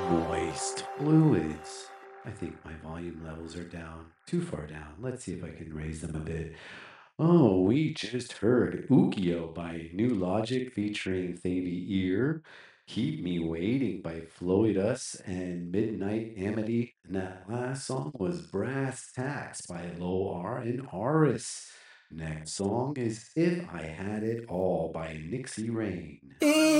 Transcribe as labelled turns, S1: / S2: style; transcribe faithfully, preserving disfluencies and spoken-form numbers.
S1: Moist fluids. I think my volume levels are down, too far down. Let's see if I can raise them a bit. Oh, we just heard Ukio by New Logic featuring Thavy Ear, Keep Me Waiting by Floydus and Midnight Amity. And that last song was Brass Tacks by Low R and Aris. Next song is If I Had It All by Nixie Rain.